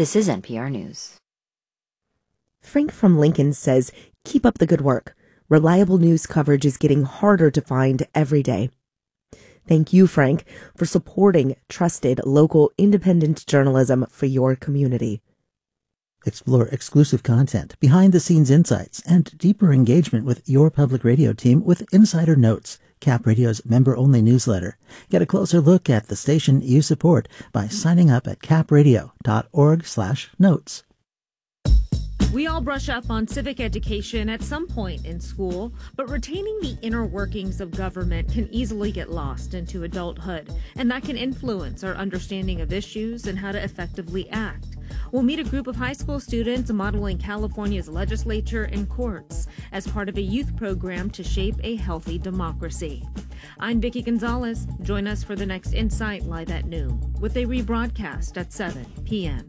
This is NPR News. Frank from Lincoln says, keep up the good work. Reliable news coverage is getting harder to find every day. Thank you, Frank, for supporting trusted, local, independent journalism for your community. Explore exclusive content, behind-the-scenes insights, and deeper engagement with your public radio team with Insider Notes, Cap Radio's member-only newsletter. Get a closer look at the station you support by signing up at capradio.org/notes. We all brush up on civic education at some point in school, but retaining the inner workings of government can easily get lost into adulthood, and that can influence our understanding of issues and how to effectively act. We'll meet a group of high school students modeling California's legislature and courts as part of a youth program to shape a healthy democracy. I'm Vicki Gonzalez. Join us for the next Insight live at noon, with a rebroadcast at 7 p.m.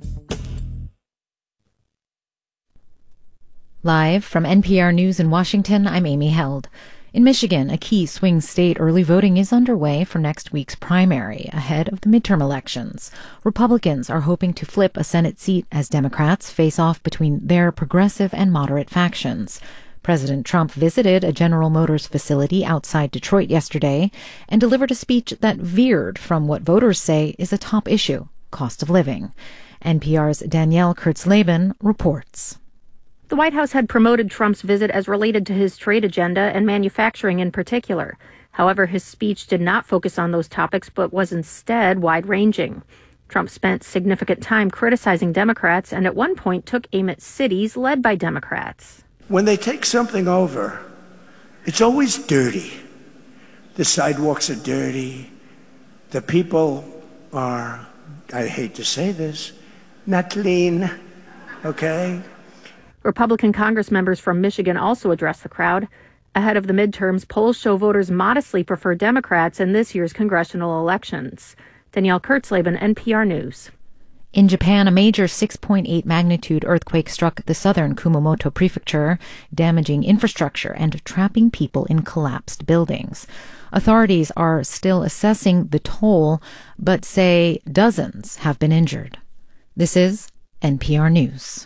Live from NPR News in Washington, I'm Amy Held. In Michigan, a key swing state, early voting is underway for next week's primary, ahead of the midterm elections. Republicans are hoping to flip a Senate seat as Democrats face off between their progressive and moderate factions. President Trump visited a General Motors facility outside Detroit yesterday and delivered a speech that veered from what voters say is a top issue, cost of living. NPR's Danielle Kurtzleben reports. The White House had promoted Trump's visit as related to his trade agenda and manufacturing in particular. However, his speech did not focus on those topics, but was instead wide-ranging. Trump spent significant time criticizing Democrats and at one point took aim at cities led by Democrats. When they take something over, it's always dirty. The sidewalks are dirty. The people are, I hate to say this, not clean, okay? Republican Congress members from Michigan also addressed the crowd. Ahead of the midterms, polls show voters modestly prefer Democrats in this year's congressional elections. Danielle Kurtzleben, NPR News. In Japan, a major 6.8 magnitude earthquake struck the southern Kumamoto prefecture, damaging infrastructure and trapping people in collapsed buildings. Authorities are still assessing the toll, but say dozens have been injured. This is NPR News.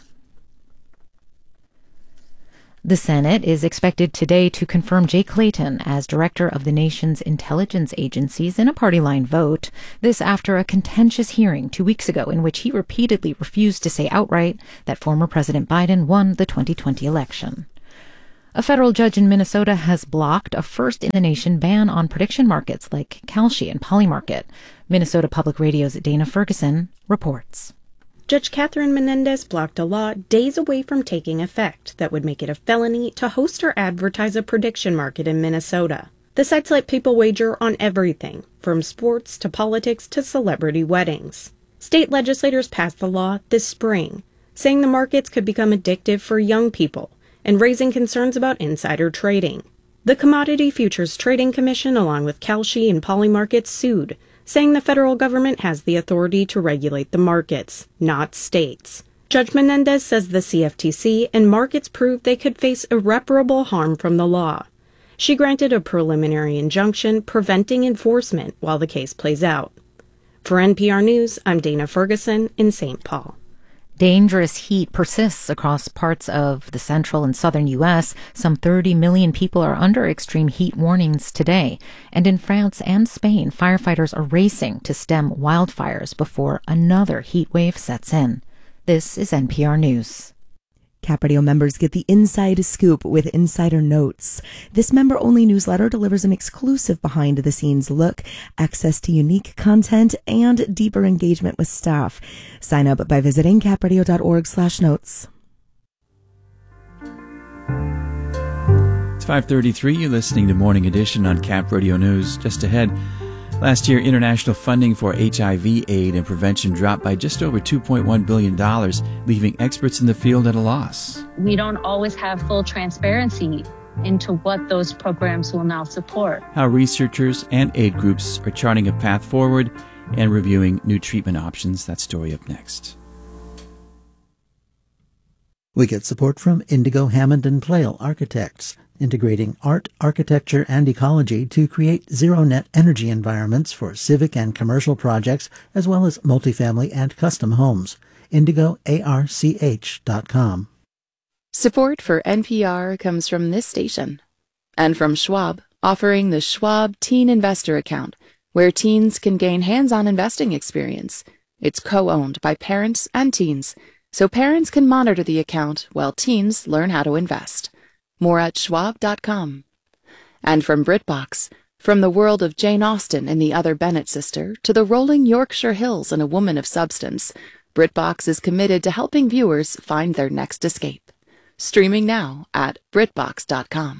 The Senate is expected today to confirm Jay Clayton as director of the nation's intelligence agencies in a party-line vote. This after a contentious hearing 2 weeks ago in which he repeatedly refused to say outright that former President Biden won the 2020 election. A federal judge in Minnesota has blocked a first-in-the-nation ban on prediction markets like Kalshi and Polymarket. Minnesota Public Radio's Dana Ferguson reports. Judge Catherine Menendez blocked a law days away from taking effect that would make it a felony to host or advertise a prediction market in Minnesota. The sites let people wager on everything, from sports to politics to celebrity weddings. State legislators passed the law this spring, saying the markets could become addictive for young people and raising concerns about insider trading. The Commodity Futures Trading Commission, along with Kalshi and Polymarket, sued, saying the federal government has the authority to regulate the markets, not states. Judge Menendez says the CFTC and markets proved they could face irreparable harm from the law. She granted a preliminary injunction preventing enforcement while the case plays out. For NPR News, I'm Dana Ferguson in St. Paul. Dangerous heat persists across parts of the central and southern U.S. Some 30 million people are under extreme heat warnings today. And in France and Spain, firefighters are racing to stem wildfires before another heat wave sets in. This is NPR News. Cap Radio members get the inside scoop with Insider Notes. This member-only newsletter delivers an exclusive behind-the-scenes look, access to unique content, and deeper engagement with staff. Sign up by visiting capradio.org/notes. It's 5:33. You're listening to Morning Edition on Cap Radio News. Just ahead, last year, international funding for HIV aid and prevention dropped by just over $2.1 billion, leaving experts in the field at a loss. We don't always have full transparency into what those programs will now support. How researchers and aid groups are charting a path forward and reviewing new treatment options. That story up next. We get support from Indigo Hammond and Plale Architects, integrating art, architecture, and ecology to create zero-net energy environments for civic and commercial projects, as well as multifamily and custom homes. indigoarch.com. Support for NPR comes from this station and from Schwab, offering the Schwab Teen Investor Account, where teens can gain hands-on investing experience. It's co-owned by parents and teens, so parents can monitor the account while teens learn how to invest. More at schwab.com. And from BritBox, from the world of Jane Austen and the Other Bennet sister to the rolling Yorkshire Hills and A Woman of Substance, BritBox is committed to helping viewers find their next escape. Streaming now at BritBox.com.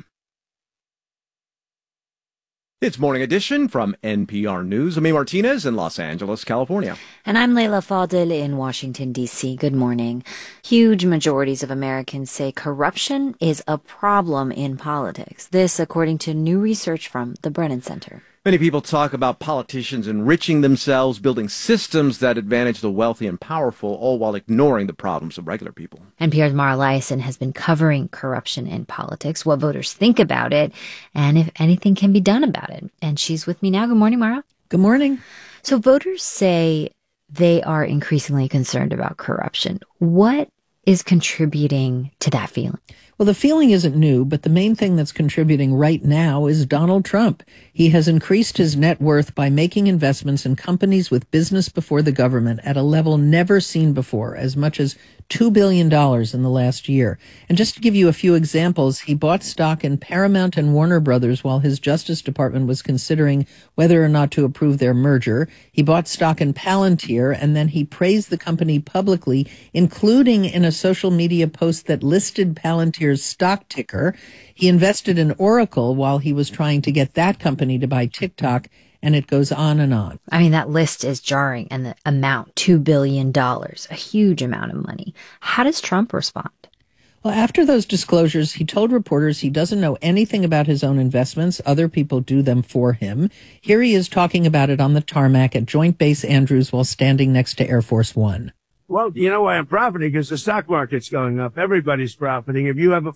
It's Morning Edition from NPR News. I'm Martinez in Los Angeles, California. And I'm Leila Fadel in Washington, D.C. Good morning. Huge majorities of Americans say corruption is a problem in politics. This, according to new research from the Brennan Center. Many people talk about politicians enriching themselves, building systems that advantage the wealthy and powerful, all while ignoring the problems of regular people. NPR's Mara Liasson has been covering corruption in politics, what voters think about it, and if anything can be done about it. And she's with me now. Good morning, Mara. Good morning. So voters say they are increasingly concerned about corruption. What is contributing to that feeling? Well, the feeling isn't new, but the main thing that's contributing right now is Donald Trump. He has increased his net worth by making investments in companies with business before the government at a level never seen before, as much as $2 billion in the last year. And just to give you a few examples, he bought stock in Paramount and Warner Brothers while his Justice Department was considering whether or not to approve their merger. He bought stock in Palantir, and then he praised the company publicly, including in a social media post that listed Palantir's stock ticker. He invested in Oracle while he was trying to get that company to buy TikTok, and it goes on and on. I mean, that list is jarring, and the amount, $2 billion, a huge amount of money. How does Trump respond? Well, after those disclosures, he told reporters he doesn't know anything about his own investments. Other people do them for him. Here he is talking about it on the tarmac at Joint Base Andrews while standing next to Air Force One. Well, you know why I'm profiting? Because the stock market's going up. Everybody's profiting. If you have a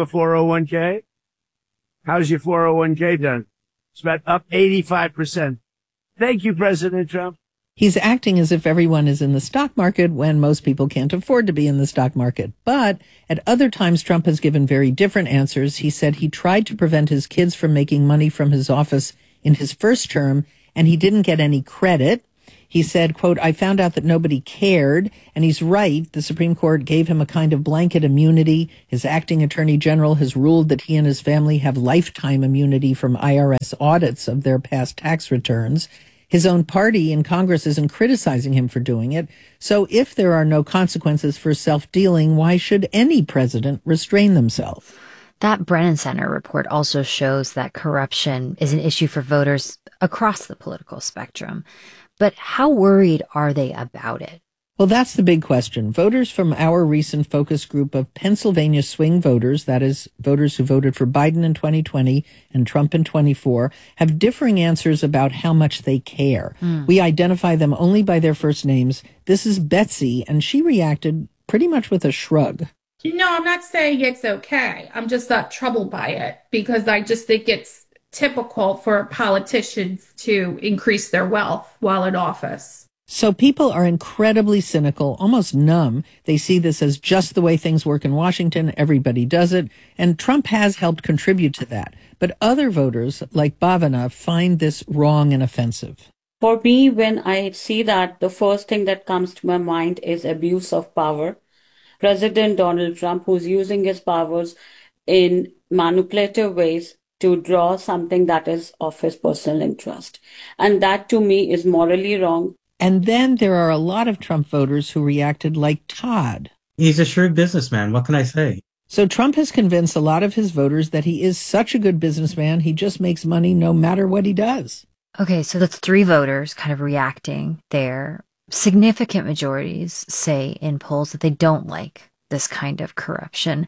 401k, how's your 401k done? It's about up 85%. Thank you, President Trump. He's acting as if everyone is in the stock market when most people can't afford to be in the stock market. But at other times, Trump has given very different answers. He said he tried to prevent his kids from making money from his office in his first term, and he didn't get any credit. He said, quote, I found out that nobody cared. And he's right. The Supreme Court gave him a kind of blanket immunity. His acting attorney general has ruled that he and his family have lifetime immunity from IRS audits of their past tax returns. His own party in Congress isn't criticizing him for doing it. So if there are no consequences for self-dealing, why should any president restrain themselves? That Brennan Center report also shows that corruption is an issue for voters across the political spectrum. But how worried are they about it? Well, that's the big question. Voters from our recent focus group of Pennsylvania swing voters, that is, voters who voted for Biden in 2020 and Trump in 24, have differing answers about how much they care. We identify them only by their first names. This is Betsy, and she reacted pretty much with a shrug. No, I'm not saying it's okay. I'm just not troubled by it because I just think it's typical for politicians to increase their wealth while in office. So people are incredibly cynical, almost numb. They see this as just the way things work in Washington. Everybody does it. And Trump has helped contribute to that. But other voters, like Bhavana, find this wrong and offensive. For me, when I see that, the first thing that comes to my mind is abuse of power. President Donald Trump, who's using his powers in manipulative ways to draw something that is of his personal interest. And that, to me, is morally wrong. And then there are a lot of Trump voters who reacted like Todd. He's a shrewd businessman. What can I say? So Trump has convinced a lot of his voters that he is such a good businessman, he just makes money no matter what he does. Okay, so that's three voters kind of reacting there. Significant majorities say in polls that they don't like this kind of corruption.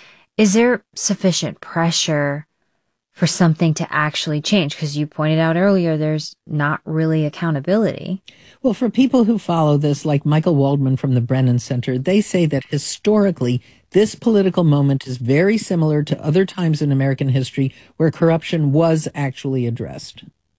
Is there sufficient pressure for something to actually change? Because you pointed out earlier, there's not really accountability. Well, for people who follow this, like Michael Waldman from the Brennan Center, they say that historically, this political moment is very similar to other times in American history where corruption was actually addressed.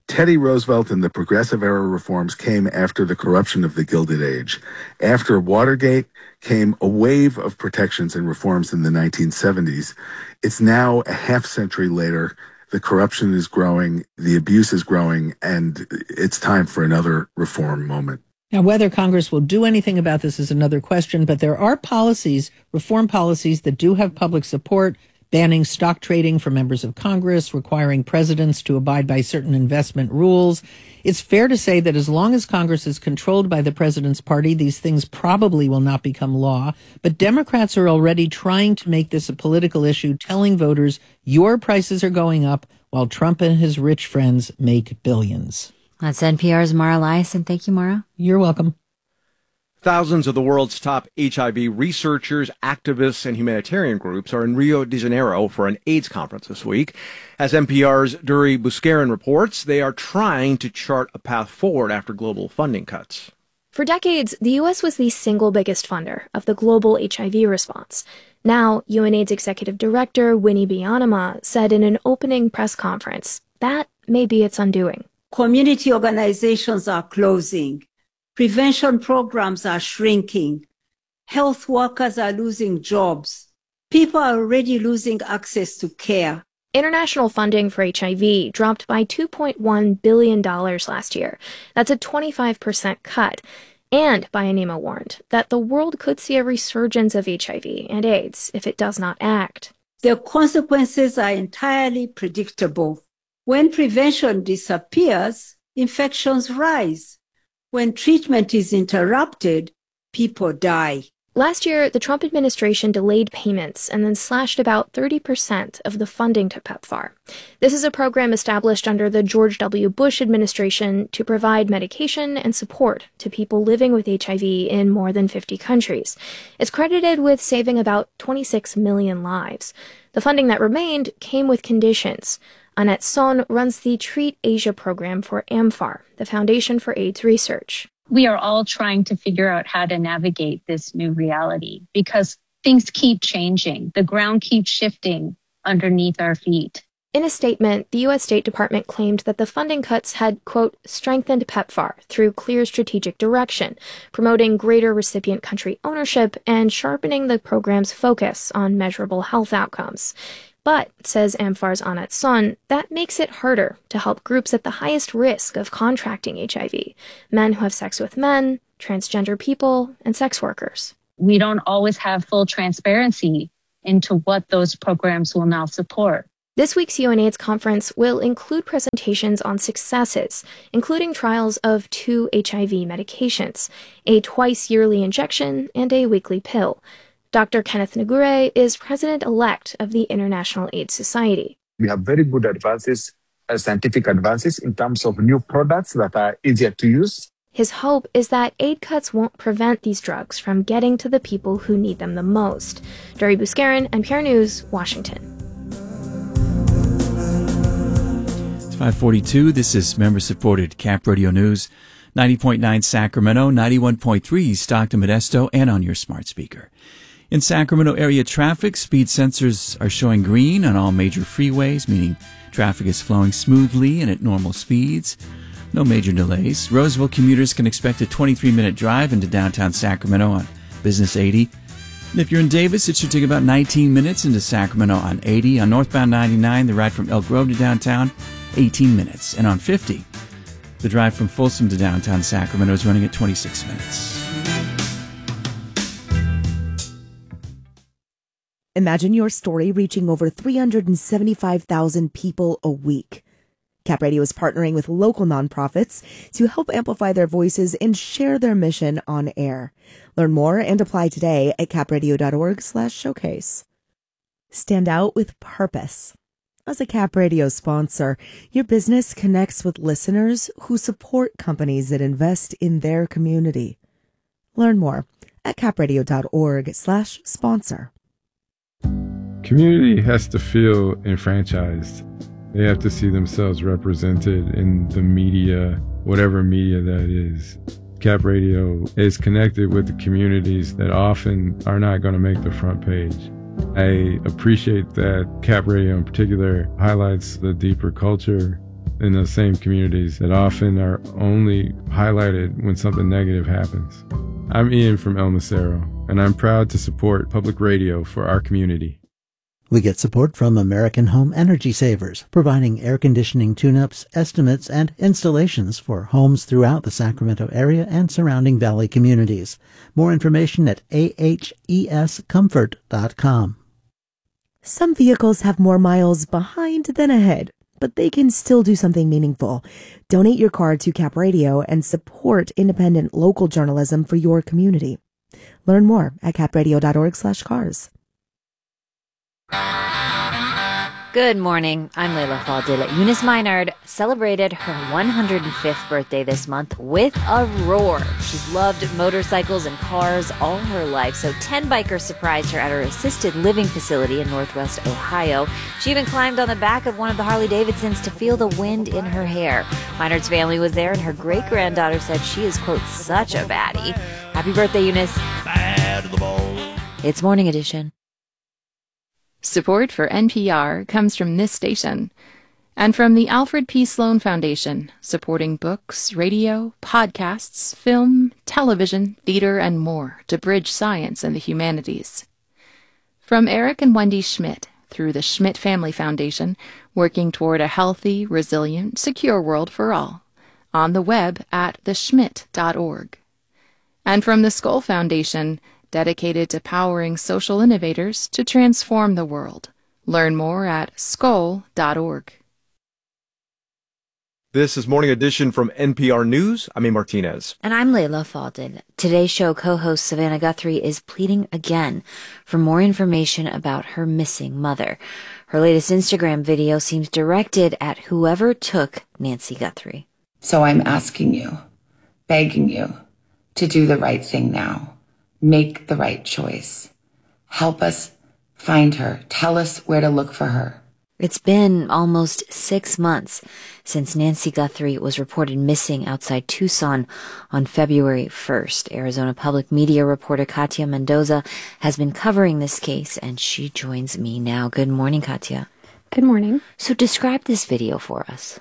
Teddy Roosevelt and the Progressive Era reforms came after the corruption of the Gilded Age. After Watergate came a wave of protections and reforms in the 1970s. It's now a half century later. The corruption is growing, the abuse is growing, and it's time for another reform moment. Now, whether Congress will do anything about this is another question, but there are policies, reform policies, that do have public support, banning stock trading for members of Congress, requiring presidents to abide by certain investment rules. It's fair to say that as long as Congress is controlled by the president's party, these things probably will not become law. But Democrats are already trying to make this a political issue, telling voters your prices are going up while Trump and his rich friends make billions. That's NPR's Mara Liasson. Thank you, Mara. You're welcome. Thousands of the world's top HIV researchers, activists, and humanitarian groups are in Rio de Janeiro for an AIDS conference this week. As NPR's Duri Buscarin reports, they are trying to chart a path forward after global funding cuts. For decades, the U.S. was the single biggest funder of the global HIV response. Now, UNAIDS Executive Director Winnie Byanyima said in an opening press conference that may be its undoing. Community organizations are closing. Prevention programs are shrinking. Health workers are losing jobs. People are already losing access to care. International funding for HIV dropped by $2.1 billion last year. That's a 25% cut. And Byanyima warned that the world could see a resurgence of HIV and AIDS if it does not act. The consequences are entirely predictable. When prevention disappears, infections rise. When treatment is interrupted, people die. Last year, the Trump administration delayed payments and then slashed about 30% of the funding to PEPFAR. This is a program established under the George W. Bush administration to provide medication and support to people living with HIV in more than 50 countries. It's credited with saving about 26 million lives. The funding that remained came with conditions. Annette Son runs the Treat Asia program for AMFAR, the Foundation for AIDS Research. We are all trying to figure out how to navigate this new reality because things keep changing. The ground keeps shifting underneath our feet. In a statement, the U.S. State Department claimed that the funding cuts had, quote, strengthened PEPFAR through clear strategic direction, promoting greater recipient country ownership and sharpening the program's focus on measurable health outcomes. But, says AMFAR's Annette Son, that makes it harder to help groups at the highest risk of contracting HIV, men who have sex with men, transgender people, and sex workers. We don't always have full transparency into what those programs will now support. This week's UNAIDS conference will include presentations on successes, including trials of 2 HIV medications, a twice-yearly injection and a weekly pill. Dr. Kenneth Ngure is president-elect of the International AIDS Society. We have very good advances, scientific advances in terms of new products that are easier to use. His hope is that aid cuts won't prevent these drugs from getting to the people who need them the most. Duri Buscarin, NPR News, Washington. It's 5:42. This is member-supported Cap Radio News. 90.9 Sacramento, 91.3 Stockton Modesto, and on your smart speaker. In Sacramento area traffic, speed sensors are showing green on all major freeways, meaning traffic is flowing smoothly and at normal speeds. No major delays. Roseville commuters can expect a 23-minute drive into downtown Sacramento on Business 80. And if you're in Davis, it should take about 19 minutes into Sacramento on 80. On northbound 99, the ride from Elk Grove to downtown, 18 minutes. And on 50, the drive from Folsom to downtown Sacramento is running at 26 minutes. Imagine your story reaching over 375,000 people a week. Cap Radio is partnering with local nonprofits to help amplify their voices and share their mission on air. Learn more and apply today at capradio.org/showcase. Stand out with purpose. As a Cap Radio sponsor, your business connects with listeners who support companies that invest in their community. Learn more at capradio.org/sponsor. Community has to feel enfranchised. They have to see themselves represented in the media, whatever media that is. Cap Radio is connected with the communities that often are not going to make the front page. I appreciate that Cap Radio in particular highlights the deeper culture in those same communities that often are only highlighted when something negative happens. I'm Ian from El Macero, and I'm proud to support public radio for our community. We get support from American Home Energy Savers, providing air conditioning tune-ups, estimates, and installations for homes throughout the Sacramento area and surrounding valley communities. More information at ahescomfort.com. Some vehicles have more miles behind than ahead, but they can still do something meaningful. Donate your car to Cap Radio and support independent local journalism for your community. Learn more at capradio.org/cars. Good morning. I'm Layla Faldil. Eunice Minard celebrated her 105th birthday this month with a roar. She's loved motorcycles and cars all her life, so 10 bikers surprised her at her assisted living facility in Northwest Ohio. She even climbed on the back of one of the Harley-Davidsons to feel the wind in her hair. Minard's family was there, and her great-granddaughter said she is, quote, such a baddie. Happy birthday, Eunice. Bad to the bone. It's Morning Edition. Support for NPR comes from this station and from the Alfred P. Sloan Foundation, supporting books, radio, podcasts, film, television, theater, and more to bridge science and the humanities. From Eric and Wendy Schmidt through the Schmidt Family Foundation, working toward a healthy, resilient, secure world for all, on the web at theschmidt.org. And from the Skoll Foundation, dedicated to powering social innovators to transform the world. Learn more at skoll.org. This is Morning Edition from NPR News. I'm A. Martinez. And I'm Layla Faldil. Today's show co-host Savannah Guthrie is pleading again for more information about her missing mother. Her latest Instagram video seems directed at whoever took Nancy Guthrie. So I'm asking you, begging you, to do the right thing now. Make the right choice. Help us find her. Tell us where to look for her. It's been almost 6 months since Nancy Guthrie was reported missing outside Tucson on February 1st. Arizona Public Media reporter Katia Mendoza has been covering this case, and she joins me now. Good morning, Katia. Good morning. So describe this video for us.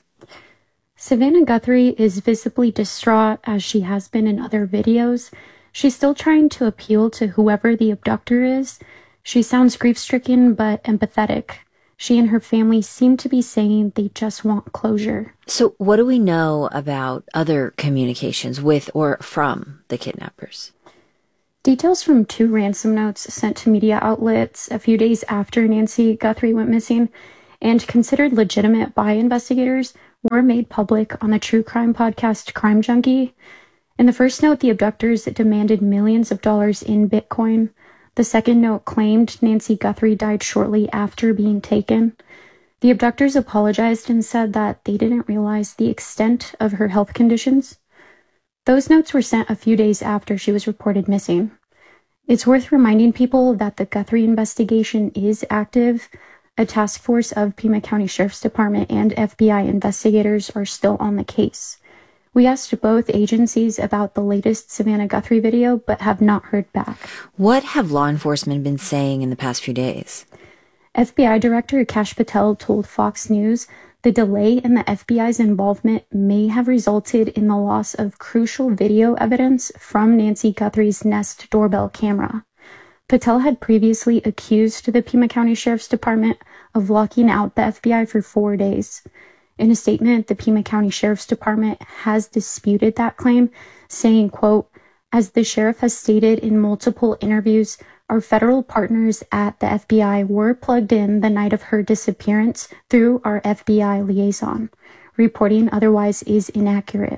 Savannah Guthrie is visibly distraught, as she has been in other videos. She's still trying to appeal to whoever the abductor is. She sounds grief-stricken but empathetic. She and her family seem to be saying they just want closure. So what do we know about other communications with or from the kidnappers? Details from 2 ransom notes sent to media outlets a few days after Nancy Guthrie went missing and considered legitimate by investigators were made public on the true crime podcast Crime Junkie. In the first note, the abductors demanded millions of dollars in Bitcoin. The second note claimed Nancy Guthrie died shortly after being taken. The abductors apologized and said that they didn't realize the extent of her health conditions. Those notes were sent a few days after she was reported missing. It's worth reminding people that the Guthrie investigation is active. A task force of Pima County Sheriff's Department and FBI investigators are still on the case. We asked both agencies about the latest Savannah Guthrie video, but have not heard back. What have law enforcement been saying in the past few days? FBI Director Kash Patel told Fox News the delay in the FBI's involvement may have resulted in the loss of crucial video evidence from Nancy Guthrie's Nest doorbell camera. Patel had previously accused the Pima County Sheriff's Department of locking out the FBI for 4 days. In a statement, the Pima County Sheriff's Department has disputed that claim, saying, quote, "As the sheriff has stated in multiple interviews, our federal partners at the FBI were plugged in the night of her disappearance through our FBI liaison. Reporting otherwise is inaccurate."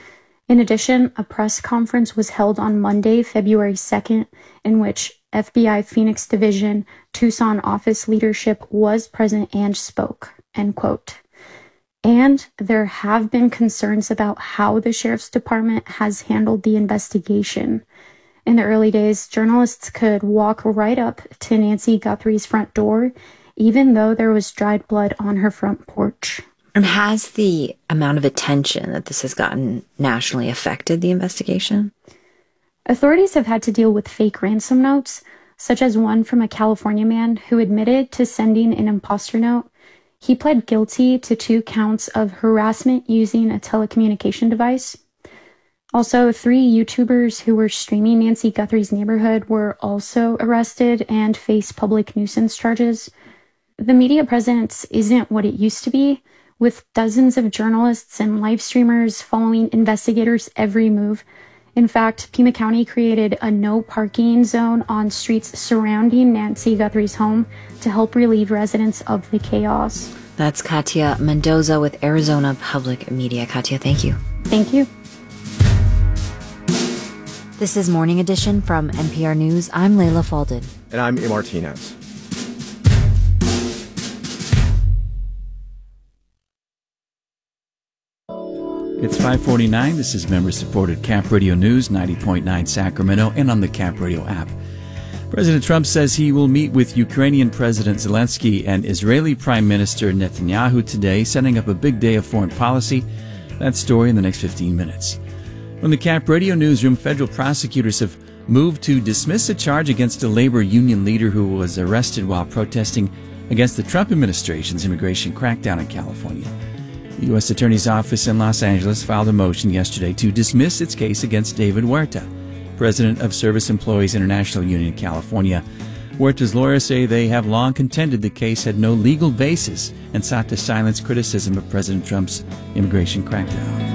In addition, a press conference was held on Monday, February 2nd, in which FBI Phoenix Division Tucson office leadership was present and spoke, end quote. And there have been concerns about how the Sheriff's Department has handled the investigation. In the early days, journalists could walk right up to Nancy Guthrie's front door, even though there was dried blood on her front porch. And has the amount of attention that this has gotten nationally affected the investigation? Authorities have had to deal with fake ransom notes, such as one from a California man who admitted to sending an imposter note. He pled guilty to 2 counts of harassment using a telecommunication device. Also, 3 YouTubers who were streaming Nancy Guthrie's neighborhood were also arrested and face public nuisance charges. The media presence isn't what it used to be, with dozens of journalists and live streamers following investigators' every move. In fact, Pima County created a no parking zone on streets surrounding Nancy Guthrie's home to help relieve residents of the chaos. That's Katia Mendoza with Arizona Public Media. Katia, thank you. Thank you. This is Morning Edition from NPR News. I'm Layla Faldin. And I'm A. Martinez. It's 5:49. This is member-supported Cap Radio News, 90.9 Sacramento, and on the Cap Radio app. President Trump says he will meet with Ukrainian President Zelensky and Israeli Prime Minister Netanyahu today, setting up a big day of foreign policy. That story in the next 15 minutes. From the Cap Radio newsroom, federal prosecutors have moved to dismiss a charge against a labor union leader who was arrested while protesting against the Trump administration's immigration crackdown in California. The U.S. Attorney's Office in Los Angeles filed a motion yesterday to dismiss its case against David Huerta, president of Service Employees International Union in California. Huerta's lawyers say they have long contended the case had no legal basis and sought to silence criticism of President Trump's immigration crackdown.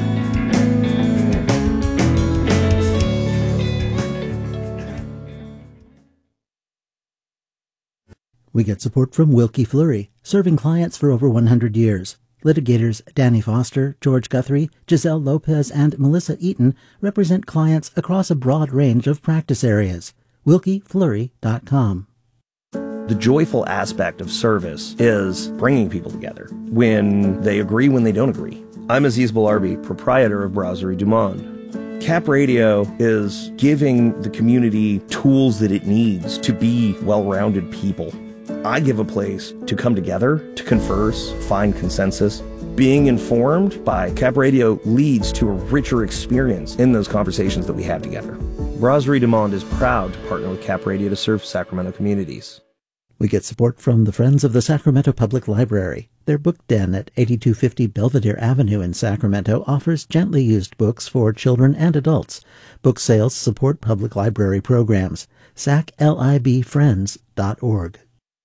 We get support from Wilkie Fleury, serving clients for over 100 years. Litigators Danny Foster, George Guthrie, Giselle Lopez, and Melissa Eaton represent clients across a broad range of practice areas. WilkieFleury.com. The joyful aspect of service is bringing people together when they agree, when they don't agree. I'm Aziz Balarbi, proprietor of Brasserie du Monde. Cap Radio is giving the community tools that it needs to be well-rounded people. I give a place to come together, to converse, find consensus. Being informed by Cap Radio leads to a richer experience in those conversations that we have together. Brasserie du Monde is proud to partner with Cap Radio to serve Sacramento communities. We get support from the Friends of the Sacramento Public Library. Their book den at 8250 Belvedere Avenue in Sacramento offers gently used books for children and adults. Book sales support public library programs. saclibfriends.org.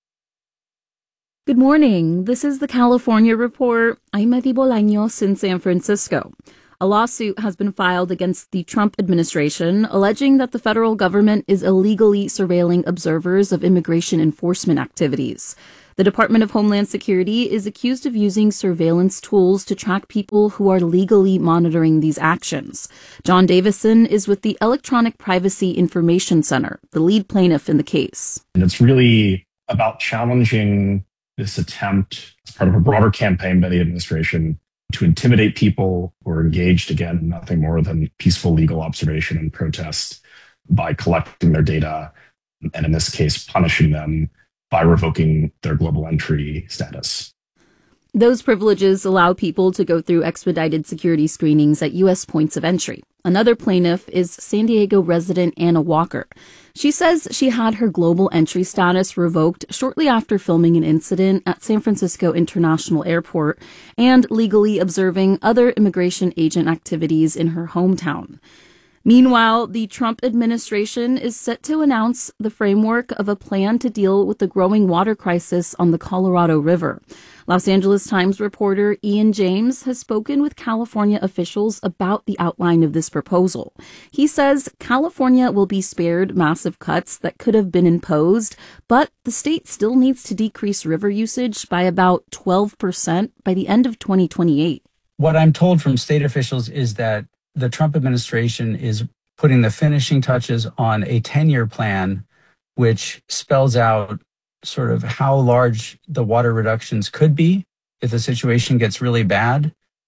Good morning. This is the California Report. I'm Edi Bolaños in San Francisco. A lawsuit has been filed against the Trump administration, alleging that the federal government is illegally surveilling observers of immigration enforcement activities. The Department of Homeland Security is accused of using surveillance tools to track people who are legally monitoring these actions. John Davison is with the Electronic Privacy Information Center, the lead plaintiff in the case. And it's really about challenging this attempt as part of a broader campaign by the administration to intimidate people who are engaged, again, in nothing more than peaceful legal observation and protest by collecting their data, and in this case, punishing them by revoking their global entry status. Those privileges allow people to go through expedited security screenings at U.S. points of entry. Another plaintiff is San Diego resident Anna Walker. She says she had her global entry status revoked shortly after filming an incident at San Francisco International Airport and legally observing other immigration agent activities in her hometown. Meanwhile, the Trump administration is set to announce the framework of a plan to deal with the growing water crisis on the Colorado River. Los Angeles Times reporter Ian James has spoken with California officials about the outline of this proposal. He says California will be spared massive cuts that could have been imposed, but the state still needs to decrease river usage by about 12% by the end of 2028. What I'm told from state officials is that the Trump administration is putting the finishing touches on a 10-year plan, which spells out sort of how large the water reductions could be if the situation gets really bad,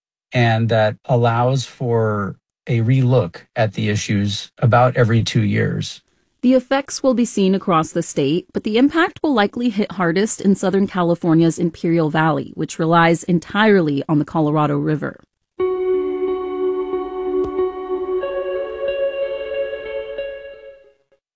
and that allows for a relook at the issues about every 2 years. The effects will be seen across the state, but the impact will likely hit hardest in Southern California's Imperial Valley, which relies entirely on the Colorado River.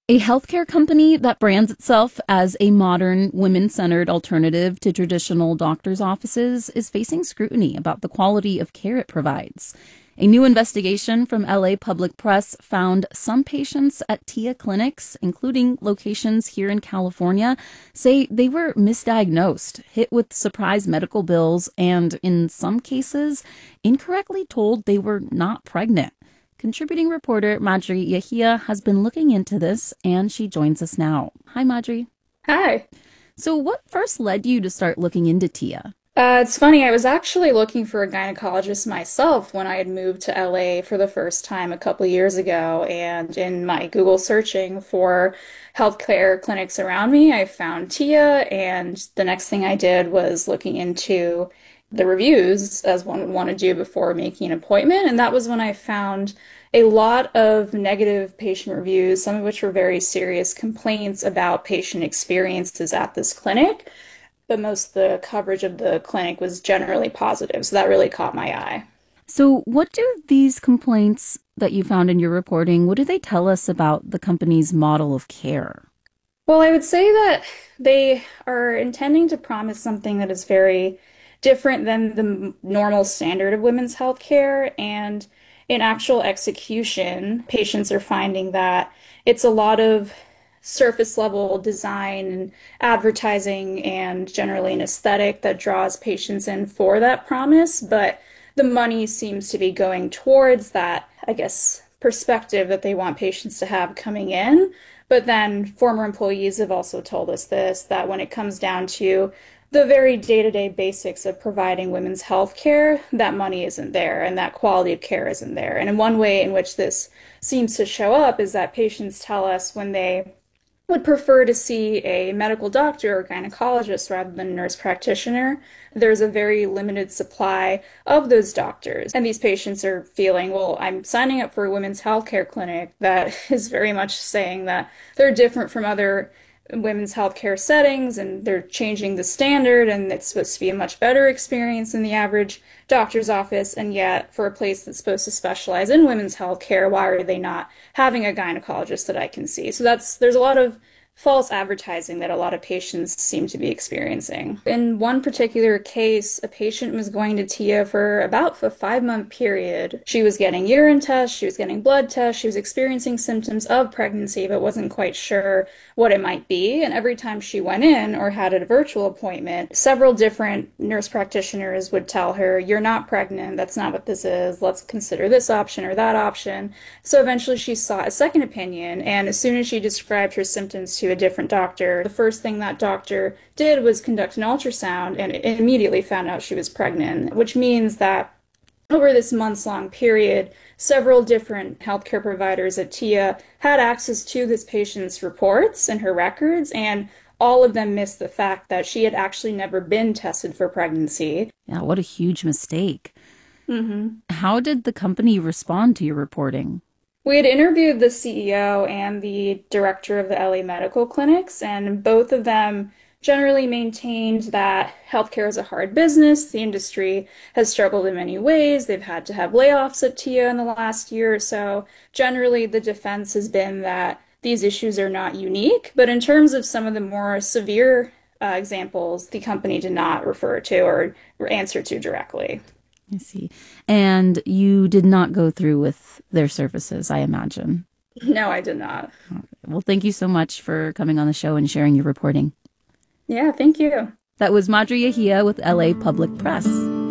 A healthcare company that brands itself as a modern, women-centered alternative to traditional doctors' offices is facing scrutiny about the quality of care it provides. A new investigation from LA Public Press found some patients at TIA clinics, including locations here in California, say they were misdiagnosed, hit with surprise medical bills, and in some cases, incorrectly told they were not pregnant. Contributing reporter Madri Yahia has been looking into this, and she joins us now. Hi, Madri. Hi. So what first led you to start looking into TIA? It's funny, I was actually looking for a gynecologist myself when I had moved to LA for the first time a couple of years ago, and in my Google searching for healthcare clinics around me, I found TIA, and the next thing I did was looking into the reviews, as one would want to do before making an appointment, and that was when I found a lot of negative patient reviews, some of which were very serious complaints about patient experiences at this clinic. But most of the coverage of the clinic was generally positive, so that really caught my eye. So what do these complaints that you found in your reporting, what do they tell us about the company's model of care? Well, I would say that they are intending to promise something that is very different than the normal standard of women's health care, and in actual execution, patients are finding that it's a lot of surface level design and advertising and generally an aesthetic that draws patients in for that promise, but the money seems to be going towards that, I guess, perspective that they want patients to have coming in. But then former employees have also told us this, that when it comes down to the very day-to-day basics of providing women's health care, that money isn't there and that quality of care isn't there. And in one way in which this seems to show up is that patients tell us when they would prefer to see a medical doctor or gynecologist rather than a nurse practitioner. There's a very limited supply of those doctors. And these patients are feeling, well, I'm signing up for a women's healthcare clinic that is very much saying that they're different from other women's healthcare settings and they're changing the standard and it's supposed to be a much better experience than the average doctor's office. And yet for a place that's supposed to specialize in women's healthcare, why are they not having a gynecologist that I can see? So there's a lot of false advertising that a lot of patients seem to be experiencing. In one particular case, a patient was going to TIA for about a 5-month period. She was getting urine tests, she was getting blood tests, she was experiencing symptoms of pregnancy but wasn't quite sure what it might be. And every time she went in or had a virtual appointment, several different nurse practitioners would tell her, you're not pregnant, that's not what this is, let's consider this option or that option. So eventually she sought a second opinion, and as soon as she described her symptoms to a different doctor, the first thing that doctor did was conduct an ultrasound and immediately found out she was pregnant, which means that over this months-long period, several different healthcare providers at TIA had access to this patient's reports and her records, and all of them missed the fact that she had actually never been tested for pregnancy. Yeah, what a huge mistake. Mm-hmm. How did the company respond to your reporting? We had interviewed the CEO and the director of the LA Medical Clinics, and both of them generally maintained that healthcare is a hard business. The industry has struggled in many ways. They've had to have layoffs at TIA in the last year or so. Generally, the defense has been that these issues are not unique, but in terms of some of the more severe examples, the company did not refer to or answer to directly. I see. And you did not go through with their services, I imagine. No, I did not. Okay. Well, thank you so much for coming on the show and sharing your reporting. Yeah, thank you. That was Madri Yahia with LA Public Press.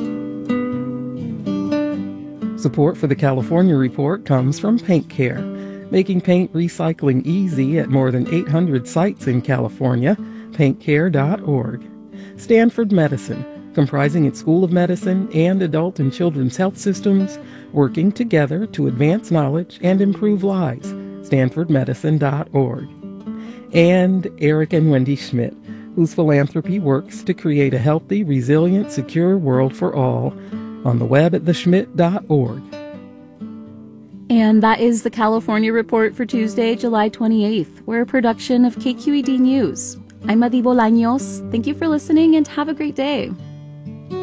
Support for the California Report comes from Paint Care, making paint recycling easy at more than 800 sites in California. PaintCare.org. Stanford Medicine, comprising its School of Medicine and adult and children's health systems, working together to advance knowledge and improve lives. StanfordMedicine.org. And Eric and Wendy Schmidt, whose philanthropy works to create a healthy, resilient, secure world for all, on the web at theschmidt.org. And that is the California Report for Tuesday, July 28th. We're a production of KQED News. I'm Madi Bolaños. Thank you for listening and have a great day.